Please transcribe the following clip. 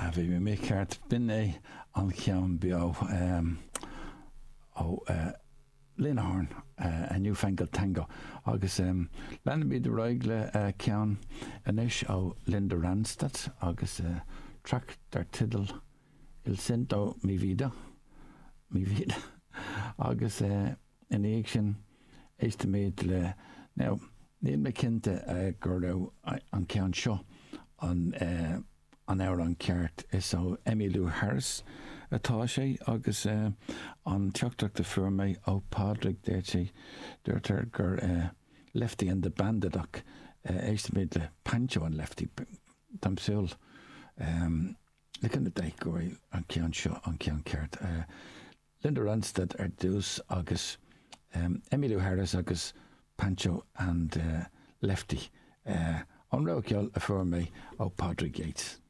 bhí mé ceart bin é an ceann beo ó Linahorn a Newfangled Tango agus lena bí de roigle ceann inis ó Linda Ronstadt agus trac dar tidal il cento mi vida agus in éag sin éiste méid le now níl me cinnte gur an ceann seo an áir an ceart is ó Emmylou Harris atá sé agus an teachtacht de fuair ó Padraig dúirtar gur Lefty and the Bandit ach éiste méid le Pancho an Lefty tamsúil le cynna daith go an ceann seo an ceann ceart Linda Ronstadt ar dús agus Emmylou Harris agus Pancho and Lefty an rá ceall a fuair ó Padraig Yates.